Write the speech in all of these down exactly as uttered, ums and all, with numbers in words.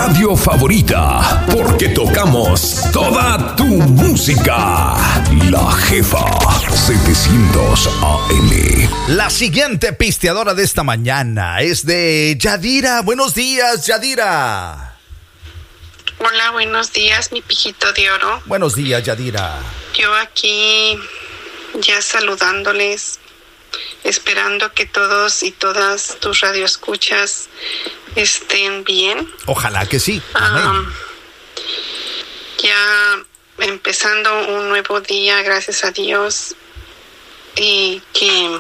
radio favorita, porque tocamos toda tu música. La Jefa setecientos A M. La siguiente pisteadora de esta mañana es de Yadira. Buenos días, Yadira. Hola, buenos días, mi pijito de oro. Buenos días, Yadira. Yo aquí ya saludándoles, esperando que todos y todas tus radioescuchas estén bien. Ojalá que sí. Amén. Um, ya empezando un nuevo día, gracias a Dios, y que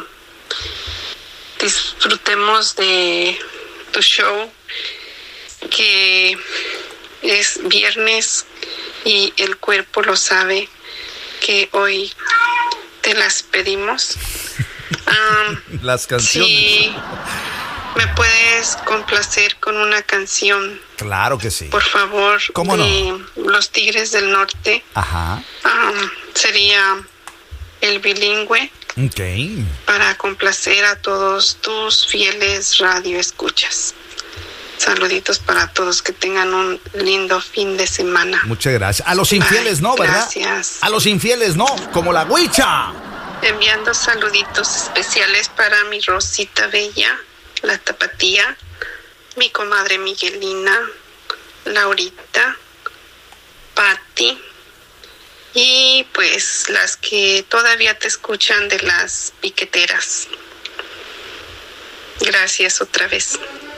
disfrutemos de tu show, que es viernes y el cuerpo lo sabe, que hoy te las pedimos. Um, Las canciones. Si me puedes complacer con una canción, Claro que sí. por favor, ¿Cómo no? de Los Tigres del Norte. Ajá. Um, sería El Bilingüe, Ok. para complacer a todos tus fieles radioescuchas. Saluditos para todos, que tengan un lindo fin de semana. Muchas gracias. A los infieles no, ¿verdad? Gracias. A los infieles no, como la huicha. Enviando saluditos especiales para mi Rosita Bella, la Tapatía, mi comadre Miguelina, Laurita, Patti, y pues las que todavía te escuchan de las piqueteras. Gracias otra vez.